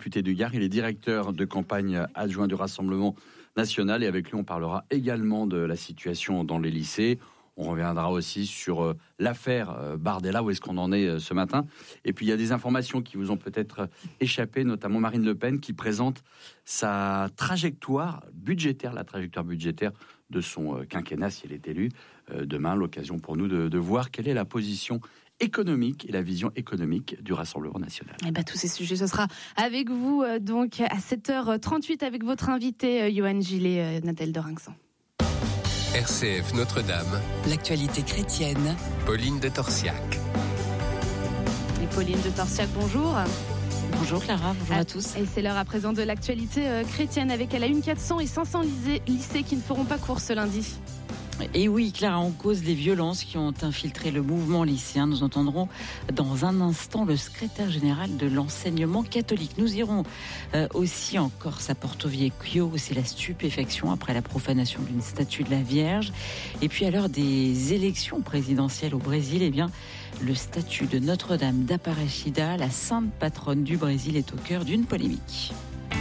député du Gard. Il est directeur de campagne adjoint du Rassemblement national et avec lui on parlera également de la situation dans les lycées. On reviendra aussi sur l'affaire Bardella, où est-ce qu'on en est ce matin. Et puis il y a des informations qui vous ont peut-être échappé, notamment Marine Le Pen qui présente sa trajectoire budgétaire, la trajectoire budgétaire de son quinquennat si elle est élue. Demain, l'occasion pour nous de voir quelle est la position économique et la vision économique du Rassemblement national. Et tous ces sujets, ce sera avec vous donc à 7h38 avec votre invité Yoann Gillet, Nadèle de Rinxan. RCF Notre-Dame. L'actualité chrétienne. Pauline de Torsiac. Et Pauline de Torsiac, bonjour. Bonjour Clara, bonjour à tous. Et c'est l'heure à présent de l'actualité chrétienne avec à la une 400 et 500 lycées qui ne feront pas cours ce lundi. Et oui, Clara, on cause les violences qui ont infiltré le mouvement lycéen. Nous entendrons dans un instant le secrétaire général de l'enseignement catholique. Nous irons aussi en Corse à Porto Vecchio où c'est la stupéfaction après la profanation d'une statue de la Vierge. Et puis à l'heure des élections présidentielles au Brésil, le statut de Notre-Dame d'Aparecida, la sainte patronne du Brésil, est au cœur d'une polémique.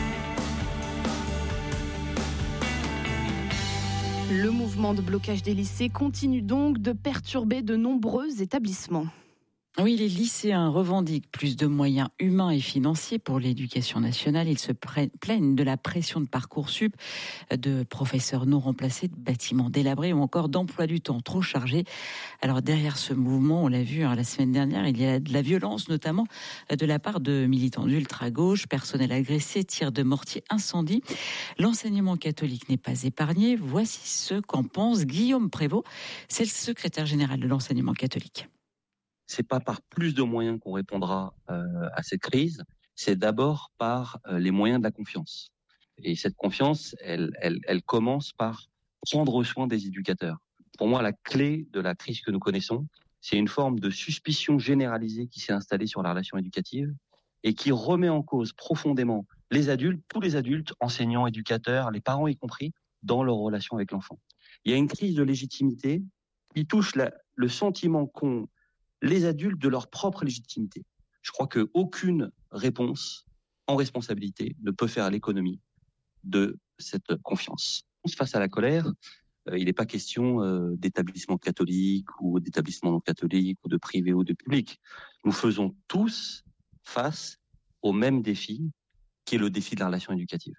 Le mouvement de blocage des lycées continue donc de perturber de nombreux établissements. Oui, les lycéens revendiquent plus de moyens humains et financiers pour l'éducation nationale. Ils se plaignent de la pression de Parcoursup, de professeurs non remplacés, de bâtiments délabrés ou encore d'emploi du temps trop chargé. Alors derrière ce mouvement, on l'a vu la semaine dernière, il y a de la violence, notamment de la part de militants d'ultra-gauche, personnel agressé, tirs de mortier, incendies. L'enseignement catholique n'est pas épargné. Voici ce qu'en pense Guillaume Prévost. C'est le secrétaire général de l'enseignement catholique. C'est pas par plus de moyens qu'on répondra à cette crise, c'est d'abord par les moyens de la confiance. Et cette confiance, elle commence par prendre soin des éducateurs. Pour moi, la clé de la crise que nous connaissons, c'est une forme de suspicion généralisée qui s'est installée sur la relation éducative et qui remet en cause profondément les adultes, tous les adultes, enseignants, éducateurs, les parents y compris, dans leur relation avec l'enfant. Il y a une crise de légitimité qui touche le sentiment qu'ont les adultes de leur propre légitimité. Je crois qu'aucune réponse en responsabilité ne peut faire l'économie de cette confiance. Face à la colère, il n'est pas question d'établissements catholiques ou d'établissements non catholiques ou de privés ou de publics. Nous faisons tous face au même défi qui est le défi de la relation éducative.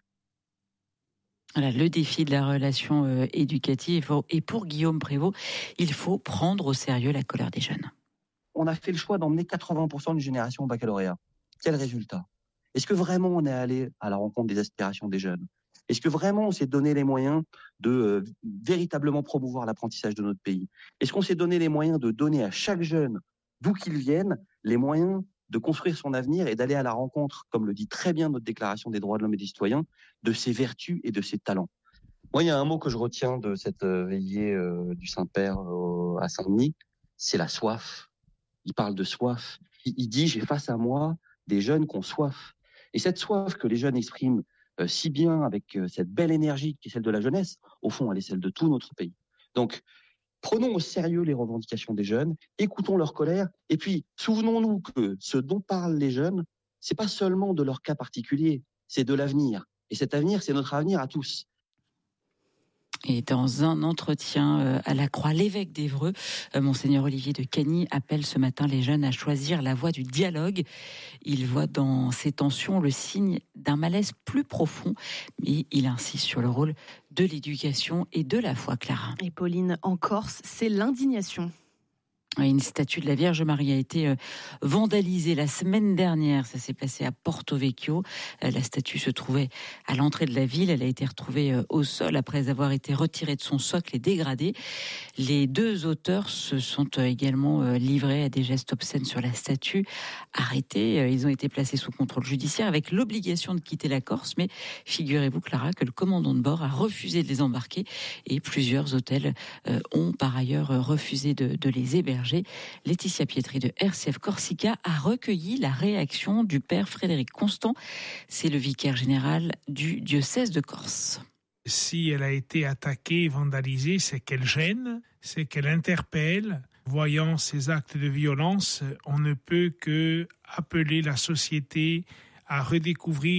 Voilà, le défi de la relation éducative. Et pour Guillaume Prévost, il faut prendre au sérieux la colère des jeunes. On a fait le choix d'emmener 80% d'une génération au baccalauréat. Quel résultat ? Est-ce que vraiment on est allé à la rencontre des aspirations des jeunes ? Est-ce que vraiment on s'est donné les moyens de véritablement promouvoir l'apprentissage de notre pays ? Est-ce qu'on s'est donné les moyens de donner à chaque jeune, d'où qu'il vienne, les moyens de construire son avenir et d'aller à la rencontre, comme le dit très bien notre Déclaration des droits de l'homme et des citoyens, de ses vertus et de ses talents ? Moi, il y a un mot que je retiens de cette veillée du Saint-Père à Saint-Denis, c'est la soif. Il parle de soif. Il dit, j'ai face à moi des jeunes qui ont soif. Et cette soif que les jeunes expriment si bien avec cette belle énergie qui est celle de la jeunesse, au fond, elle est celle de tout notre pays. Donc, prenons au sérieux les revendications des jeunes, écoutons leur colère, et puis souvenons-nous que ce dont parlent les jeunes, c'est pas seulement de leur cas particulier, c'est de l'avenir. Et cet avenir, c'est notre avenir à tous. Et dans un entretien à la Croix, l'évêque d'Évreux, Monseigneur Olivier de Cagny, appelle ce matin les jeunes à choisir la voie du dialogue. Il voit dans ces tensions le signe d'un malaise plus profond, mais il insiste sur le rôle de l'éducation et de la foi, Clara. Et Pauline, en Corse, c'est l'indignation. Une statue de la Vierge Marie a été vandalisée la semaine dernière. Ça s'est passé à Porto Vecchio. La statue se trouvait à l'entrée de la ville. Elle a été retrouvée au sol après avoir été retirée de son socle et dégradée. Les deux auteurs se sont également livrés à des gestes obscènes sur la statue. Arrêtés, ils ont été placés sous contrôle judiciaire avec l'obligation de quitter la Corse. Mais figurez-vous, Clara, que le commandant de bord a refusé de les embarquer et plusieurs hôtels ont par ailleurs refusé de les héberger. Laetitia Pietri de RCF Corsica a recueilli la réaction du père Frédéric Constant. C'est le vicaire général du diocèse de Corse. Si elle a été attaquée, vandalisée, c'est qu'elle gêne, c'est qu'elle interpelle. Voyant ces actes de violence, on ne peut que appeler la société à redécouvrir